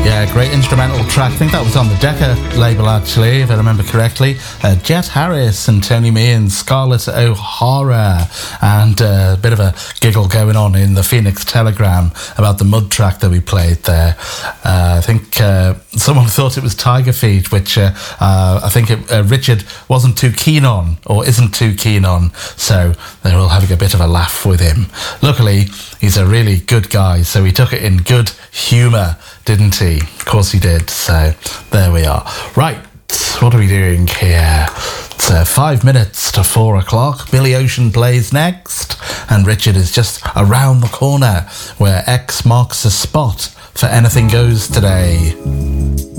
Yeah, great instrumental track. I think that was on the Decca label, actually, if I remember correctly. Jet Harris and Tony Mee and Scarlett O'Hara. And a bit of a giggle going on in the Phoenix Telegram about the mud track that we played there. I think someone thought it was Tiger Feet, which I think Richard wasn't too keen on, or isn't too keen on. So they were all having a bit of a laugh with him. Luckily, he's a really good guy, so he took it in good humour, didn't he? Of course he did. So there we are. Right, what are we doing here? It's 5 minutes to 4 o'clock. Billy Ocean plays next, and Richard is just around the corner where X marks the spot for Anything Goes today.